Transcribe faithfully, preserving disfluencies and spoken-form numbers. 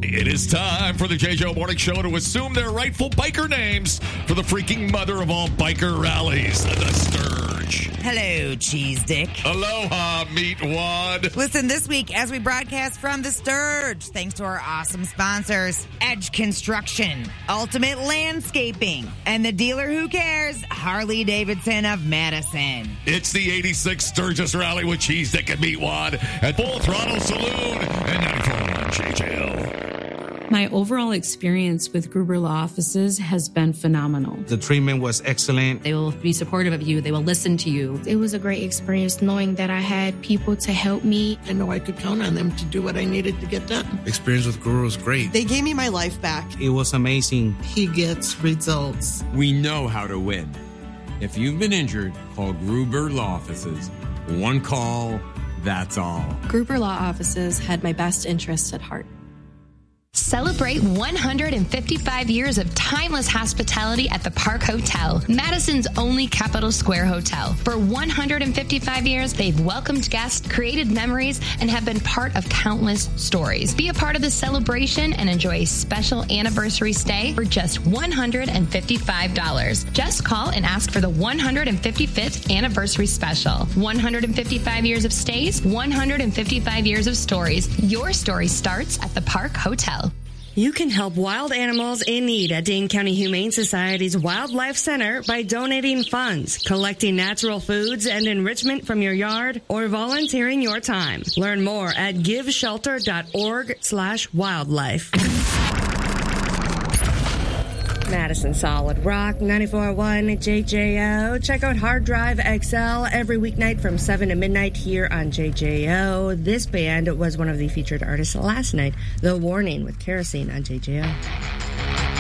It is time for the J J O Morning Show to assume their rightful biker names for the freaking mother of all biker rallies, the Sturge. Hello, Cheese Dick. Aloha, Meat Wad. Listen, this week, as we broadcast from the Sturge, thanks to our awesome sponsors, Edge Construction, Ultimate Landscaping, and the dealer who cares, Harley Davidson of Madison. It's the eighty-six Sturgis Rally with Cheese Dick and Meat Wad at Full Throttle Saloon and ninety-four point one J J O. My overall experience with Gruber Law Offices has been phenomenal. The treatment was excellent. They will be supportive of you. They will listen to you. It was a great experience knowing that I had people to help me. I know I could count on them to do what I needed to get done. Experience with Gruber was great. They gave me my life back. It was amazing. He gets results. We know how to win. If you've been injured, call Gruber Law Offices. One call, that's all. Gruber Law Offices had my best interests at heart. Celebrate one hundred fifty-five years of timeless hospitality at the Park Hotel, Madison's only Capitol Square hotel. For one hundred fifty-five years, they've welcomed guests, created memories, and have been part of countless stories. Be a part of the celebration and enjoy a special anniversary stay for just one hundred fifty-five dollars. Just call and ask for the one hundred fifty-fifth anniversary special. one hundred fifty-five years of stays, one hundred fifty-five years of stories. Your story starts at the Park Hotel. You can help wild animals in need at Dane County Humane Society's Wildlife Center by donating funds, collecting natural foods and enrichment from your yard, or volunteering your time. Learn more at giveshelter.org slash wildlife. Madison Solid Rock, ninety-four point one J J O. Check out Hard Drive X L every weeknight from seven to midnight here on J J O. This band was one of the featured artists last night, The Warning with Kerosene on J J O.